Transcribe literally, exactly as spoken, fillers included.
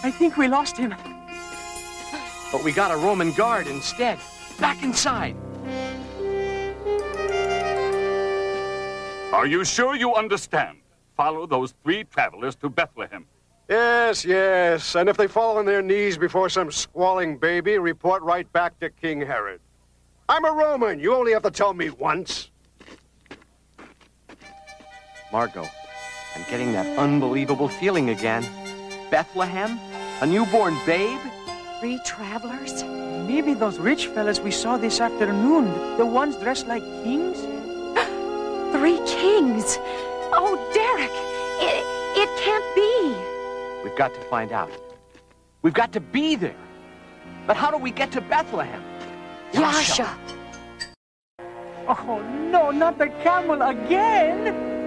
I think we lost him. But we got a Roman guard instead. Back inside. Are you sure you understand? Follow those three travelers to Bethlehem. Yes, yes. And if they fall on their knees before some squalling baby, report right back to King Herod. I'm a Roman. You only have to tell me once. Margot, I'm getting that unbelievable feeling again. Bethlehem? A newborn babe? Three travelers? Maybe those rich fellas we saw this afternoon, the ones dressed like kings? Three kings? Oh, Derek, it, it can't be. We've got to find out. We've got to be there. But how do we get to Bethlehem? Yasha! Oh, no, not the camel again!